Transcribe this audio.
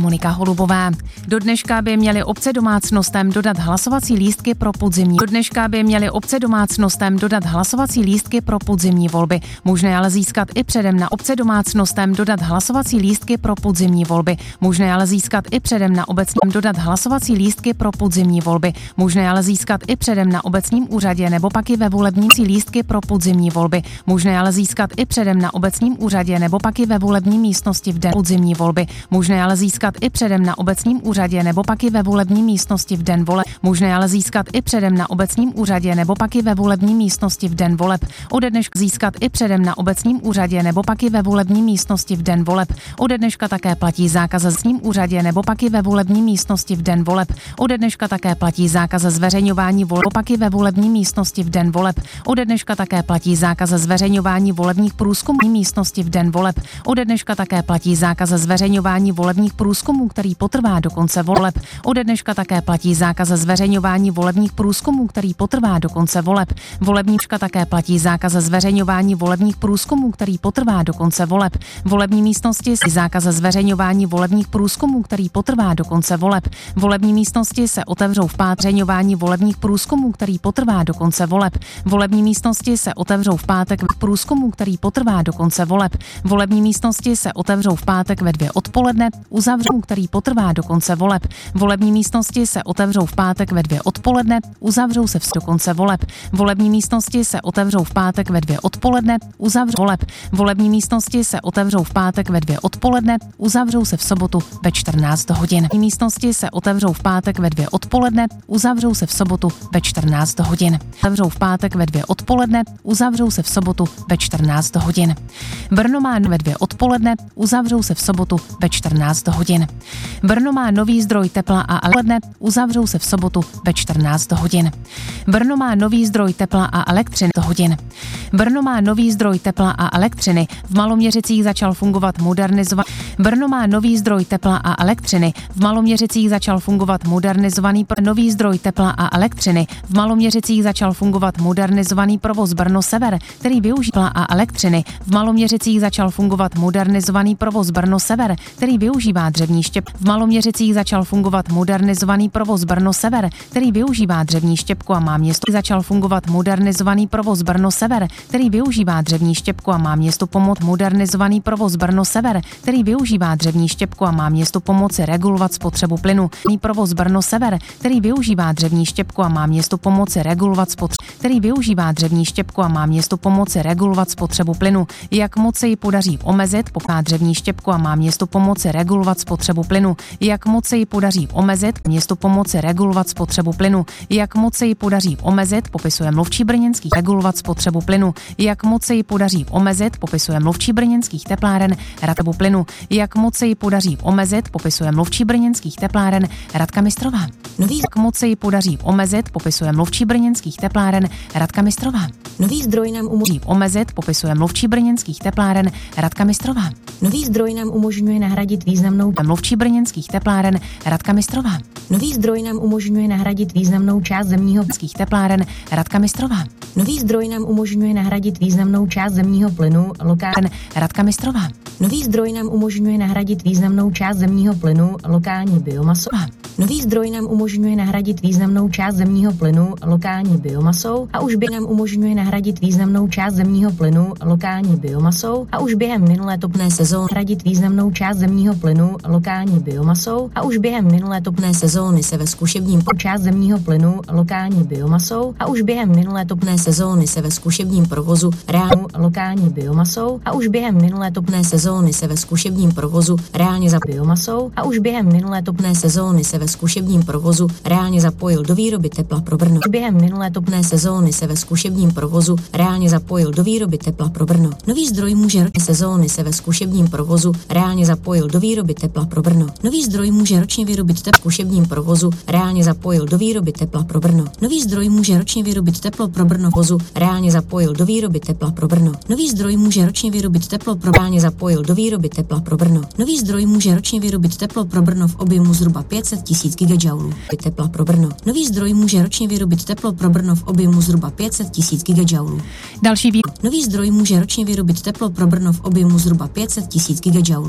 Monika Holubová. Do dneška by měly obce domácnostem dodat hlasovací lístky pro podzimní volby. Možné ale získat i předem na obce domácnostem dodat hlasovací lístky pro podzimní volby. Možné ale získat i předem na obecním dodat hlasovací lístky pro podzimní volby. Možné ale získat i předem na obecním úřadě nebo pak i ve volebním lístky pro podzimní volby. Možné ale získat i předem na obecním úřadě nebo pak i ve volební místnosti v den podzimní volby. Možné ale získat i předem na obecním úřadě nebo pak i ve volební místnosti v den voleb. Možné ale získat i předem na obecním úřadě nebo pak i ve volební místnosti v den voleb. Ode dneška získat i předem na obecním úřadě nebo pak i ve volební místnosti v den voleb. Ode dneška také platí zákaz zveřejňování úřadě nebo pak i ve volební místnosti v den voleb. Ode dneška také platí zákaz zveřejňování voleb pak i ve volební místnosti v den voleb. Ode dneška také platí zákaz zveřejňování volebních průzkumů místnosti v den voleb. Ode dneška také platí zákaz zveřejňování volebních průzkumů, který potrvá do konce voleb. Ode dneška také platí zákaz zveřejňování volebních průzkumů, který potrvá do konce voleb. Volebníčka také platí zákaz zveřejňování volebních průzkumů, který potrvá do konce voleb. Volební místnosti si zákaz zveřejňování volebních průzkumů, který potrvá do konce voleb. Volební místnosti se otevřou v pátek zveřejňování volebních průzkumů, který potrvá do konce voleb. Volební místnosti se otevřou v pátek průzkumů, který potrvá do konce voleb. Volební místnosti se otevřou v pátek ve 2 odpoledne, uzavřou, který potrvá do konce voleb. Volební místnosti se otevřou v pátek ve 2 odpoledne, uzavřou se do konce voleb. Volební místnosti se otevřou v pátek ve 2 odpoledne, uzavřou voleb. Volební místnosti se otevřou v pátek ve 2 odpoledne, uzavřou se v sobotu ve 14 hodin. Místnosti se otevřou v pátek ve 2 odpoledne, uzavřou se v sobotu ve 14 hodin. Otevřou v pátek ve 2 odpoledne, uzavřou se v sobotu ve 14 hodin. Brno má ve 2 odpoledne, uzavřou se v sobotu ve 14 hodin. Brno má nový zdroj tepla a elektřiny, uzavřou se v sobotu ve 14 hodin. Brno má nový zdroj tepla a elektřiny hodin. Brno má nový zdroj tepla a elektřiny. V Maloměřicích začal fungovat modernizovaný. Brno má nový zdroj tepla a elektřiny. V Maloměřicích začal fungovat modernizovaný nový zdroj tepla a elektřiny. V Maloměřicích začal fungovat modernizovaný provoz Brno Sever, který využívá a elektřiny. V Maloměřicích začal fungovat modernizovaný provoz Brno Sever, který využívá dřevní štěp. V Maloměřicích začal fungovat modernizovaný provoz Brno Sever, který využívá dřevní štěpku a má město. Začal fungovat modernizovaný provoz Brno Sever, který využívá dřevní štěpku a má městu pomoct. Modernizovaný provoz Brno Sever, který využívá dřevní štěpku a má městu pomoci regulovat spotřebu plynu. Provoz Brno Sever, který využívá dřevní štěpku a má městu pomoci regulovat spotřebu plynu. Jak moc se jí podaří omezit, poká dřevní štěpku a má městu pomoci regulovat spotřebu plynu. Jak moc se jí podaří omezit, městu pomoci regulovat spotřebu plynu. Jak moc se jí podaří omezit, popisuje mluvčí brněnských regulovat spotřebu plynu. Jak moc se jí podaří omezit, popisuje mluvčí brněnských tepláren Radka plynu. Jak moc se jí podaří omezit, popisuje mluvčí brněnských tepláren Radka Mistrová. Jak moc se jí podaří omezit, popisuje mluvčí brněnských tepláren Radka Mistrová. Nový zdroj nám umožňuje omezit, popisuje mluvčí brněnských tepláren Radka Mistrová. Nový zdroj nám umožňuje nahradit významnou mluvčí brněnských tepláren Radka Mistrová. Nový zdroj nám umožňuje nahradit významnou část zemního tepláren Radka Mistrová. Nový zdroj nám umožňuje nahradit významnou část zemního plynu lokální Radka Mistrová. Nový zdroj nám umožňuje nahradit významnou část zemního plynu lokální biomasou. Nový zdroj nám umožňuje nahradit významnou část zemního plynu lokální biomasou a už nám umožňuje nahradit významnou část zemního plynu lokální biomasou a už během minulé topné sezóny nahradit významnou část zemního plynu lokální biomasou a už během minulé topné sezóny se ve zkušebním část zemního plynu lokální biomasou a už během minulé topné sezóny se ve zkušebním provozu reálnou lokální biomasou a už během minulé topné sezóny se ve zkušebním provozu reálně za biomasou a už během minulé topné sezóny se ve zkušebním provozu reálně zapojil do výroby tepla pro Brno. Během minulé topné sezóny se ve zkušebním provozu reálně zapojil do výroby tepla pro Brno. Nový zdroj může ročně sezóny se ve zkušebním provozu reálně zapojil do výroby tepla pro Brno. Nový zdroj může ročně vyrobit teplo v zkušebním provozu reálně zapojil do výroby tepla pro Brno. Nový zdroj může ročně vyrobit teplo pro Brno vozu reálně zapojil do výroby tepla pro Brno. Nový zdroj může ročně vyrobit teplo pro reálně zapojil do výroby tepla pro Brno. Nový zdroj může ročně vyrobit teplo pro Brno v objemu zhruba 500 000 gigajoulů tepla pro Brno. Nový zdroj může ročně vyrobit teplo pro Brno v objemu zhruba 500 000 gigajoulů. Nový zdroj může ročně vyrobit teplo pro Brno v objemu zhruba 500 000 gigajoulů.